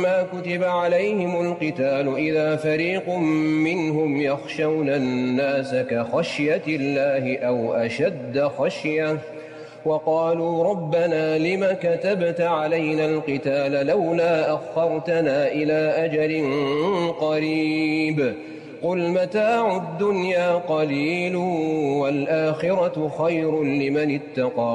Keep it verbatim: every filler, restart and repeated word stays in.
ما كتب عليهم القتال إذا فريق منهم يخشون الناس كخشية الله أو أشد خشية وقالوا ربنا لم كتبت علينا القتال لولا أخرتنا إلى أجل قريب قل متاع الدنيا قليل والآخرة خير لمن اتقى